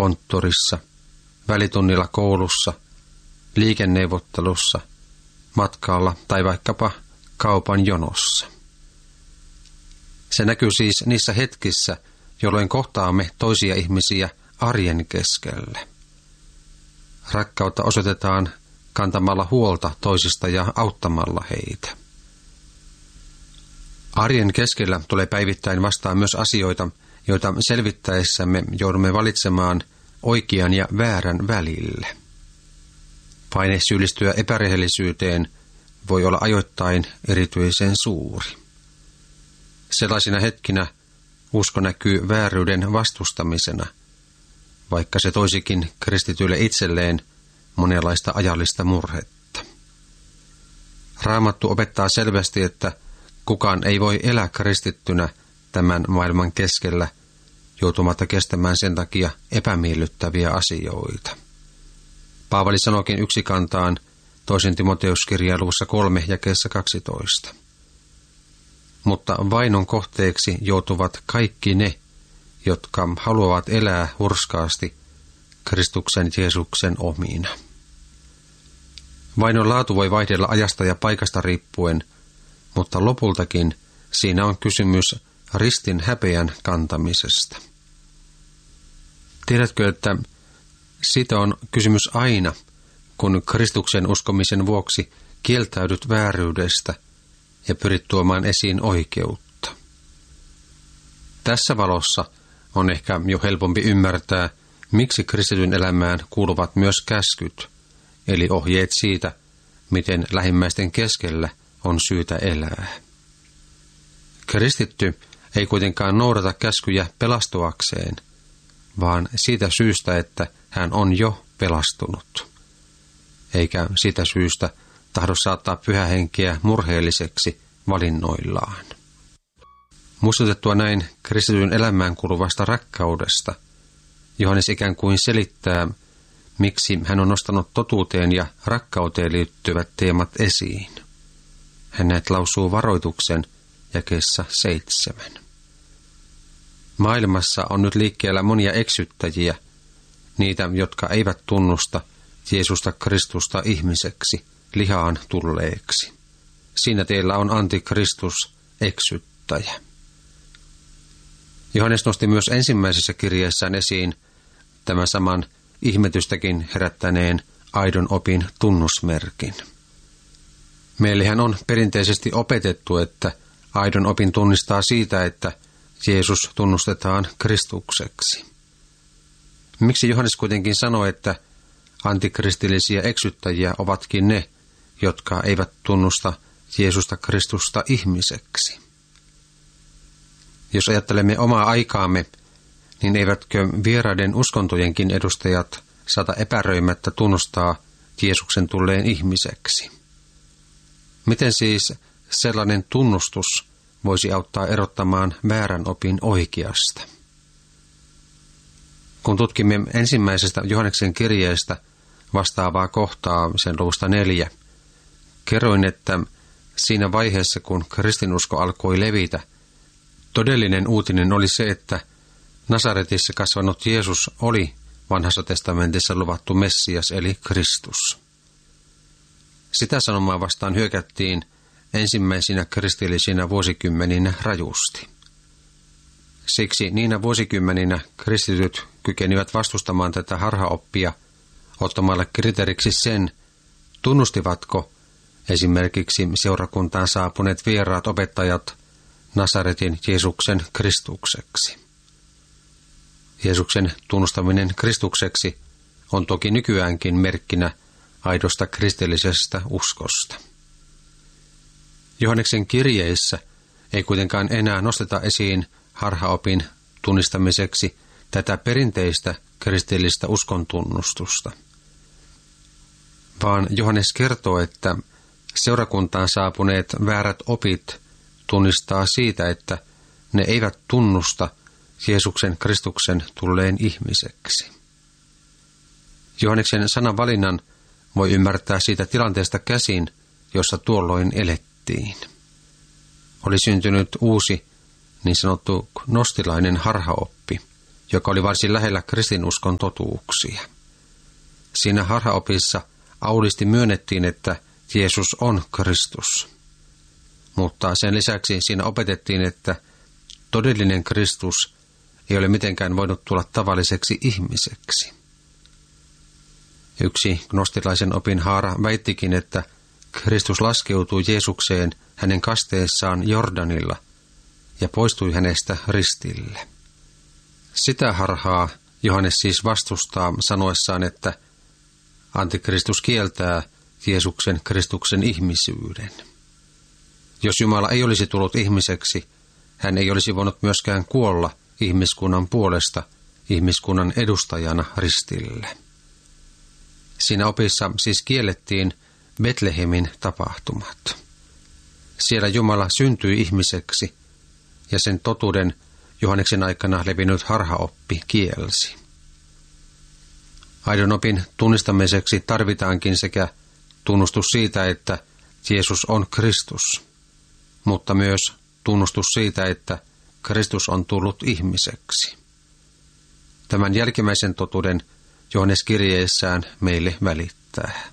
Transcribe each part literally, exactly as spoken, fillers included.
konttorissa, välitunnilla koulussa, liikenneuvottelussa, matkalla tai vaikkapa kaupan jonossa. Se näkyy siis niissä hetkissä, jolloin kohtaamme toisia ihmisiä arjen keskellä. Rakkautta osoitetaan kantamalla huolta toisista ja auttamalla heitä. Arjen keskellä tulee päivittäin vastaan myös asioita, joita selvittäessämme joudumme valitsemaan oikean ja väärän välillä. Paine syyllistyä epärehellisyyteen voi olla ajoittain erityisen suuri. Sellaisina hetkinä usko näkyy vääryyden vastustamisena, vaikka se toisikin kristityille itselleen monenlaista ajallista murhetta. Raamattu opettaa selvästi, että kukaan ei voi elää kristittynä tämän maailman keskellä joutumatta kestämään sen takia epämiellyttäviä asioita. Paavali sanoikin yksikantaan toisen Timoteuskirjan luvussa kolme jakeessa kaksitoista. Mutta vainon kohteeksi joutuvat kaikki ne, jotka haluavat elää hurskaasti Kristuksen Jeesuksen omina. Vainon laatu voi vaihdella ajasta ja paikasta riippuen, mutta lopultakin siinä on kysymys ristin häpeän kantamisesta. Tiedätkö, että siitä on kysymys aina, kun Kristuksen uskomisen vuoksi kieltäydyt vääryydestä ja pyrit tuomaan esiin oikeutta. Tässä valossa on ehkä jo helpompi ymmärtää, miksi kristityn elämään kuuluvat myös käskyt, eli ohjeet siitä, miten lähimmäisten keskellä on syytä elää. Kristitty ei kuitenkaan noudata käskyjä pelastuakseen, vaan siitä syystä, että hän on jo pelastunut, eikä siitä syystä tahdo saattaa pyhähenkeä murheelliseksi valinnoillaan. Muistutettua näin kristityn elämään kuuluvasta rakkaudesta, Johannes ikään kuin selittää, miksi hän on nostanut totuuteen ja rakkauteen liittyvät teemat esiin. Hän näet lausuu varoituksen jakeessa seitsemän. Maailmassa on nyt liikkeellä monia eksyttäjiä, niitä, jotka eivät tunnusta Jeesusta Kristusta ihmiseksi, lihaan tulleeksi. Siinä teillä on antikristus, eksyttäjä. Johannes nosti myös ensimmäisessä kirjeessään esiin tämän saman ihmetystäkin herättäneen aidon opin tunnusmerkin. Meillähän on perinteisesti opetettu, että aidon opin tunnistaa siitä, että Jeesus tunnustetaan Kristukseksi. Miksi Johannes kuitenkin sanoi, että antikristillisiä eksyttäjiä ovatkin ne, jotka eivät tunnusta Jeesusta Kristusta ihmiseksi? Jos ajattelemme omaa aikaamme, niin eivätkö vieraiden uskontojenkin edustajat saata epäröimättä tunnustaa Jeesuksen tulleen ihmiseksi? Miten siis sellainen tunnustus voisi auttaa erottamaan väärän opin oikeasta? Kun tutkimme ensimmäisestä Johanneksen kirjeestä vastaavaa kohtaa sen luvusta neljä, kerroin, että siinä vaiheessa, kun kristinusko alkoi levitä, todellinen uutinen oli se, että Nasaretissa kasvanut Jeesus oli vanhassa testamentissa luvattu Messias eli Kristus. Sitä sanomaa vastaan hyökättiin ensimmäisinä kristillisinä vuosikymmeninä rajusti. Siksi niinä vuosikymmeninä kristityt kykenivät vastustamaan tätä harhaoppia ottamalla kriteeriksi sen, tunnustivatko esimerkiksi seurakuntaan saapuneet vieraat opettajat Nasaretin Jeesuksen Kristukseksi. Jeesuksen tunnustaminen Kristukseksi on toki nykyäänkin merkkinä aidosta kristillisestä uskosta. Johanneksen kirjeissä ei kuitenkaan enää nosteta esiin harhaopin tunnistamiseksi tätä perinteistä kristillistä uskontunnustusta, vaan Johannes kertoo, että seurakuntaan saapuneet väärät opit tunnistaa siitä, että ne eivät tunnusta Jeesuksen Kristuksen tulleen ihmiseksi. Johanneksen sanan valinnan voi ymmärtää siitä tilanteesta käsin, jossa tuolloin elettiin. Oli syntynyt uusi niin sanottu gnostilainen harhaoppi, joka oli varsin lähellä kristinuskon totuuksia. Siinä harhaopissa aulisti myönnettiin, että Jeesus on Kristus. Mutta sen lisäksi siinä opetettiin, että todellinen Kristus ei ole mitenkään voinut tulla tavalliseksi ihmiseksi. Yksi gnostilaisen opin haara väittikin, että Kristus laskeutui Jeesukseen hänen kasteessaan Jordanilla ja poistui hänestä ristille. Sitä harhaa Johannes siis vastustaa sanoessaan, että antikristus kieltää Jeesuksen Kristuksen ihmisyyden. Jos Jumala ei olisi tullut ihmiseksi, hän ei olisi voinut myöskään kuolla ihmiskunnan puolesta ihmiskunnan edustajana ristille. Siinä opissa siis kiellettiin Betlehemin tapahtumat. Siellä Jumala syntyi ihmiseksi ja sen totuuden Johanneksen aikana levinnyt harhaoppi kielsi. Aidon opin tunnistamiseksi tarvitaankin sekä tunnustus siitä, että Jeesus on Kristus, mutta myös tunnustus siitä, että Kristus on tullut ihmiseksi. Tämän jälkimmäisen totuuden Johannes kirjeessään meille välittää.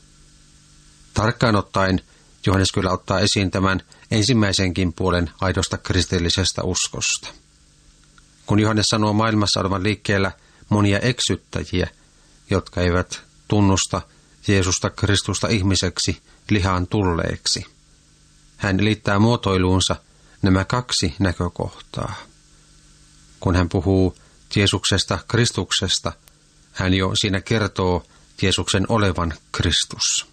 Tarkkaan ottaen Johannes kyllä ottaa esiin tämän ensimmäisenkin puolen aidosta kristillisestä uskosta. Kun Johannes sanoo maailmassa olevan liikkeellä monia eksyttäjiä, jotka eivät tunnusta Jeesusta Kristusta ihmiseksi lihaan tulleeksi, hän liittää muotoiluunsa nämä kaksi näkökohtaa. Kun hän puhuu Jeesuksesta Kristuksesta, hän jo siinä kertoo Jeesuksen olevan Kristus.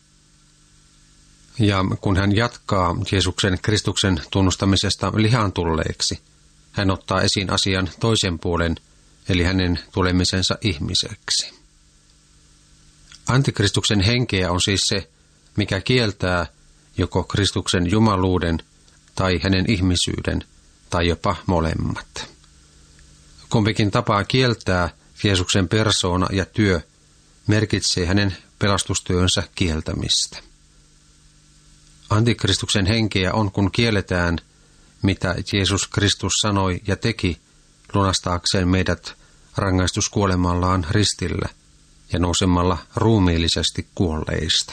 Ja kun hän jatkaa Jeesuksen Kristuksen tunnustamisesta lihaan tulleeksi, hän ottaa esiin asian toisen puolen, eli hänen tulemisensa ihmiseksi. Antikristuksen henkeä on siis se, mikä kieltää joko Kristuksen jumaluuden tai hänen ihmisyyden, tai jopa molemmat. Kumpikin tapaa kieltää Jeesuksen persoona ja työ merkitsee hänen pelastustyönsä kieltämistä. Antikristuksen henkeä on, kun kielletään, mitä Jeesus Kristus sanoi ja teki lunastaakseen meidät rangaistuskuolemallaan ristillä ja nousemalla ruumiillisesti kuolleista.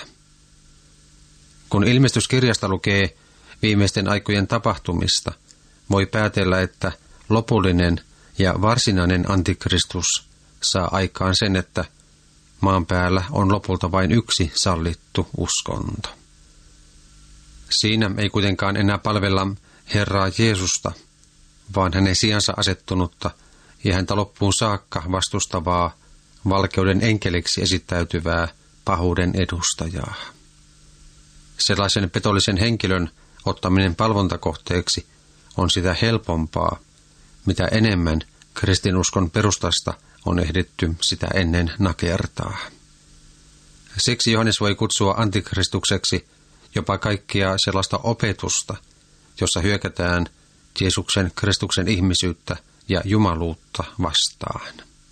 Kun ilmestyskirjasta lukee viimeisten aikojen tapahtumista, voi päätellä, että lopullinen ja varsinainen antikristus saa aikaan sen, että maan päällä on lopulta vain yksi sallittu uskonto. Siinä ei kuitenkaan enää palvella Herraa Jeesusta, vaan hänen sijansa asettunutta ja häntä loppuun saakka vastustavaa valkeuden enkeliksi esittäytyvää pahuuden edustajaa. Sellaisen petollisen henkilön ottaminen palvontakohteeksi on sitä helpompaa, mitä enemmän kristinuskon perustasta on ehditty sitä ennen nakertaa. Siksi Johannes voi kutsua antikristukseksi jopa kaikkia sellaista opetusta, jossa hyökätään Jeesuksen Kristuksen ihmisyyttä ja jumaluutta vastaan.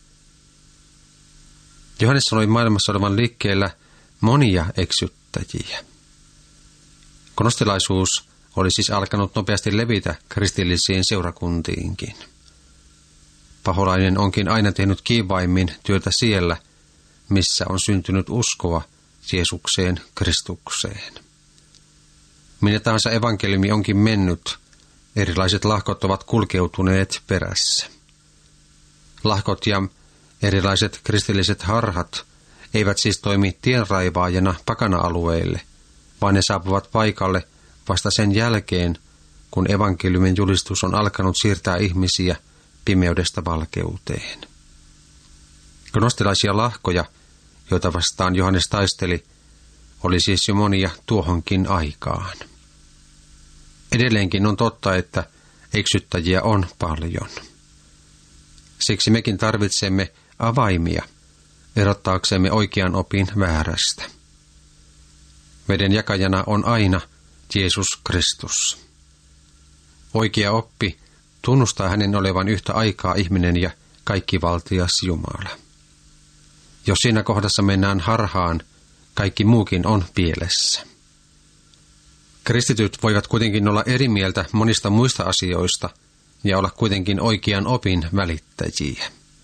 Johannes sanoi maailmassa olevan liikkeellä monia eksyttäjiä. Gnostilaisuus oli siis alkanut nopeasti levitä kristillisiin seurakuntiinkin. Paholainen onkin aina tehnyt kiivaimmin työtä siellä, missä on syntynyt uskoa Jeesukseen Kristukseen. Minne tahansa evankeliumi onkin mennyt, erilaiset lahkot ovat kulkeutuneet perässä. Lahkot ja erilaiset kristilliset harhat eivät siis toimi tienraivaajana pakana-alueille, vaan ne saapuvat paikalle vasta sen jälkeen, kun evankeliumin julistus on alkanut siirtää ihmisiä pimeydestä valkeuteen. Gnostilaisia lahkoja, joita vastaan Johannes taisteli, oli siis jo monia tuohonkin aikaan. Edelleenkin on totta, että eksyttäjiä on paljon. Siksi mekin tarvitsemme avaimia erottaaksemme oikean opin väärästä. Veden jakajana on aina Jeesus Kristus. Oikea oppi tunnustaa hänen olevan yhtä aikaa ihminen ja kaikkivaltias Jumala. Jos siinä kohdassa mennään harhaan, kaikki muukin on pielessä. Kristityt voivat kuitenkin olla eri mieltä monista muista asioista ja olla kuitenkin oikean opin välittäjiä.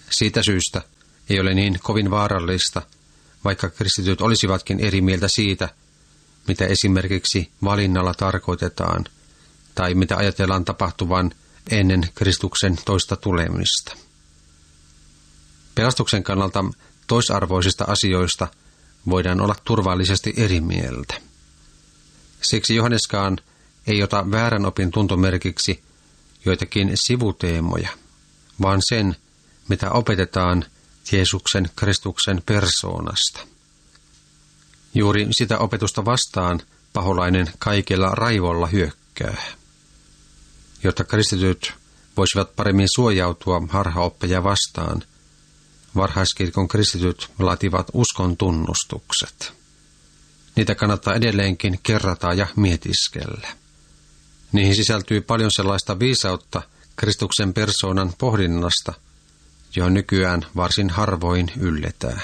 Siitä syystä ei ole niin kovin vaarallista, vaikka kristityt olisivatkin eri mieltä siitä, mitä esimerkiksi valinnalla tarkoitetaan, tai mitä ajatellaan tapahtuvan ennen Kristuksen toista tulemista. Pelastuksen kannalta toisarvoisista asioista voidaan olla turvallisesti eri mieltä. Siksi Johanneskaan ei ota väärän opin tuntomerkiksi joitakin sivuteemoja, vaan sen, mitä opetetaan Jeesuksen Kristuksen persoonasta. Juuri sitä opetusta vastaan paholainen kaikella raivolla hyökkää. Jotta kristityt voisivat paremmin suojautua harhaoppeja vastaan, varhaiskirkon kristityt laativat uskon tunnustukset. Niitä kannattaa edelleenkin kerrata ja mietiskellä. Niihin sisältyy paljon sellaista viisautta Kristuksen persoonan pohdinnasta, johon nykyään varsin harvoin ylletään.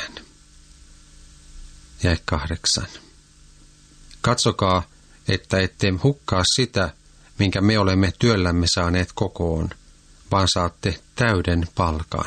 Jae kahdeksan. Katsokaa, että ette hukkaa sitä, minkä me olemme työllämme saaneet kokoon, vaan saatte täyden palkan.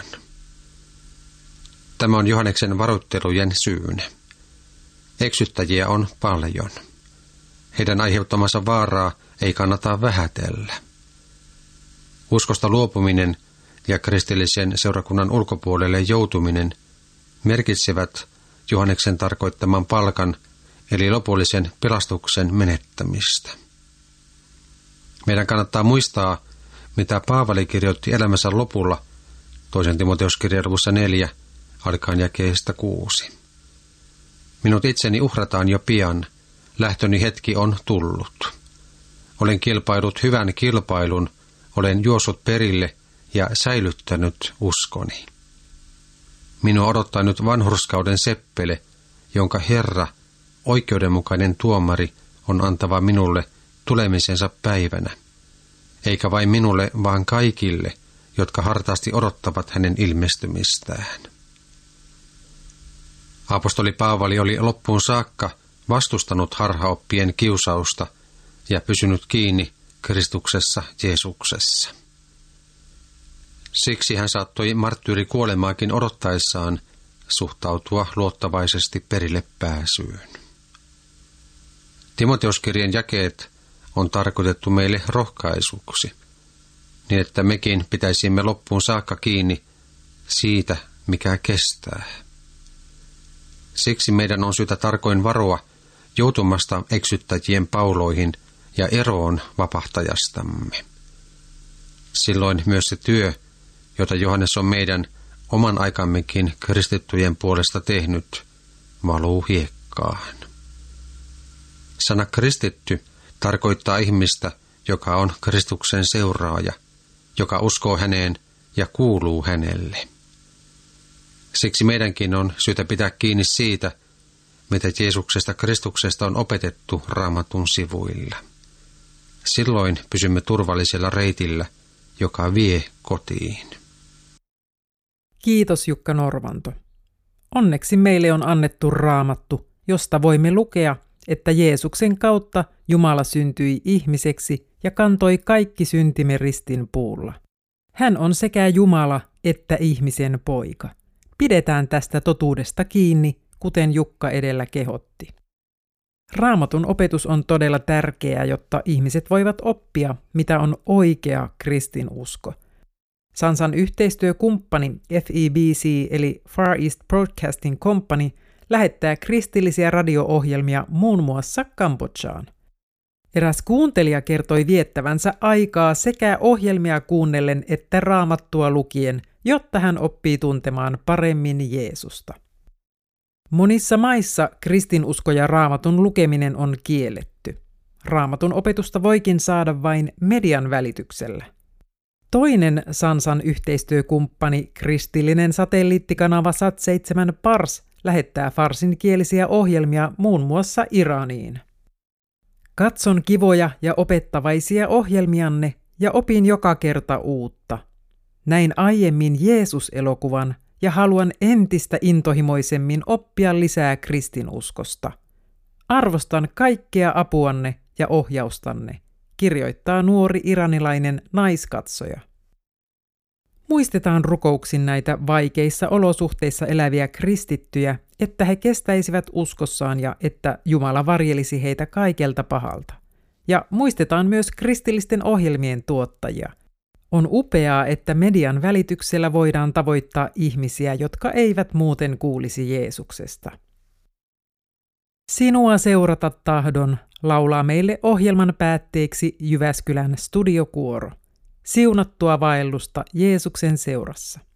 Tämä on Johanneksen varoittelujen syynä. Eksyttäjiä on paljon. Heidän aiheuttamansa vaaraa ei kannata vähätellä. Uskosta luopuminen ja kristillisen seurakunnan ulkopuolelle joutuminen merkitsevät Johanneksen tarkoittaman palkan, eli lopullisen pelastuksen menettämistä. Meidän kannattaa muistaa, mitä Paavali kirjoitti elämänsä lopulla toisen Timoteuskirjan luvussa neljä, alkaen jakeesta kuusi. Minut itseni uhrataan jo pian, lähtöni hetki on tullut. Olen kilpailut hyvän kilpailun, olen juossut perille ja säilyttänyt uskoni. Minua odottaa nyt vanhurskauden seppele, jonka Herra, oikeudenmukainen tuomari, on antava minulle tulemisensa päivänä. Eikä vain minulle, vaan kaikille, jotka hartaasti odottavat hänen ilmestymistään. Apostoli Paavali oli loppuun saakka vastustanut harhaoppien kiusausta ja pysynyt kiinni Kristuksessa Jeesuksessa. Siksi hän saattoi marttyyrikuolemaakin odottaessaan suhtautua luottavaisesti perille pääsyyn. Timoteuskirjan jakeet on tarkoitettu meille rohkaisuksi, niin että mekin pitäisimme loppuun saakka kiinni siitä, mikä kestää. Siksi meidän on syytä tarkoin varoa joutumasta eksyttäjien pauloihin ja eroon vapahtajastamme. Silloin myös se työ, jota Johannes on meidän oman aikammekin kristittyjen puolesta tehnyt, valuu hiekkaan. Sana kristitty tarkoittaa ihmistä, joka on Kristuksen seuraaja, joka uskoo häneen ja kuuluu hänelle. Siksi meidänkin on syytä pitää kiinni siitä, mitä Jeesuksesta Kristuksesta on opetettu Raamatun sivuilla. Silloin pysymme turvallisella reitillä, joka vie kotiin. Kiitos Jukka Norvanto. Onneksi meille on annettu Raamattu, josta voimme lukea, että Jeesuksen kautta Jumala syntyi ihmiseksi ja kantoi kaikki syntimme ristin puulla. Hän on sekä Jumala että ihmisen poika. Pidetään tästä totuudesta kiinni, kuten Jukka edellä kehotti. Raamatun opetus on todella tärkeää, jotta ihmiset voivat oppia, mitä on oikea kristinusko. Sansan yhteistyökumppani F E B C eli Far East Broadcasting Company lähettää kristillisiä radio-ohjelmia muun muassa Kambodžaan. Eräs kuuntelija kertoi viettävänsä aikaa sekä ohjelmia kuunnellen että Raamattua lukien, jotta hän oppii tuntemaan paremmin Jeesusta. Monissa maissa kristinusko ja Raamatun lukeminen on kielletty. Raamatun opetusta voikin saada vain median välityksellä. Toinen Sansan yhteistyökumppani, kristillinen satelliittikanava S A T seitsemän Pars, lähettää farsinkielisiä ohjelmia muun muassa Iraniin. Katson kivoja ja opettavaisia ohjelmianne ja opin joka kerta uutta. Näin aiemmin Jeesus-elokuvan ja haluan entistä intohimoisemmin oppia lisää kristinuskosta. Arvostan kaikkea apuanne ja ohjaustanne, kirjoittaa nuori iranilainen naiskatsoja. Muistetaan rukouksin näitä vaikeissa olosuhteissa eläviä kristittyjä, että he kestäisivät uskossaan ja että Jumala varjelisi heitä kaikelta pahalta. Ja muistetaan myös kristillisten ohjelmien tuottajia. On upeaa, että median välityksellä voidaan tavoittaa ihmisiä, jotka eivät muuten kuulisi Jeesuksesta. Sinua seurata tahdon laulaa meille ohjelman päätteeksi Jyväskylän studiokuoro. Siunattua vaellusta Jeesuksen seurassa.